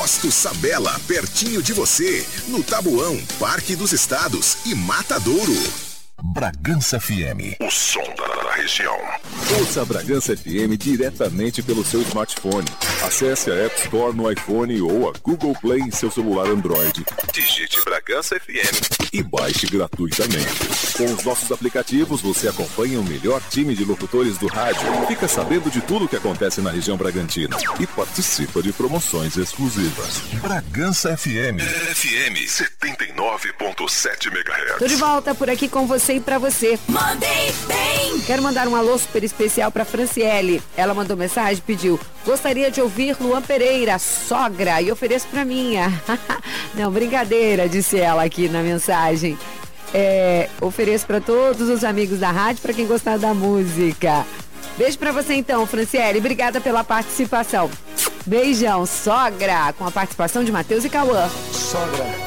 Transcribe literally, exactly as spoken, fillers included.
Posto Sabela, pertinho de você, no Tabuão, Parque dos Estados e Matadouro. Bragança F M, o som da região. Ouça a Bragança F M diretamente pelo seu smartphone. Acesse a App Store no iPhone ou a Google Play em seu celular Android. Digite Bragança F M e baixe gratuitamente. Com os nossos aplicativos, você acompanha o melhor time de locutores do rádio, fica sabendo de tudo o que acontece na região Bragantina e participa de promoções exclusivas. Bragança F M. F M setenta e nove ponto sete megahertz. Tô de volta por aqui com você e pra você. Mandei bem! Quero mandar um alô super especial pra Franciele. Ela mandou mensagem, pediu: gostaria de ouvir Luan Pereira, sogra, e ofereço pra minha. Não, brincadeira, disse ela aqui na mensagem. É, ofereço pra todos os amigos da rádio, pra quem gostar da música. Beijo pra você então, Franciele. Obrigada pela participação. Beijão, sogra, com a participação de Matheus e Cauã. Sogra.